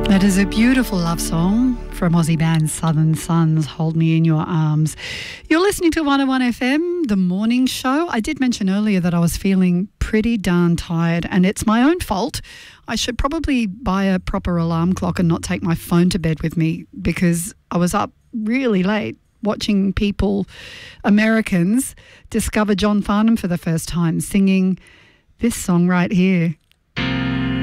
That is a beautiful love song from Aussie band Southern Sons, Hold Me in Your Arms. You're listening to 101 FM, the morning show. I did mention earlier that I was feeling pretty darn tired, and it's my own fault. I should probably buy a proper alarm clock and not take my phone to bed with me, because I was up really late watching people, Americans, discover John Farnham for the first time, singing this song right here.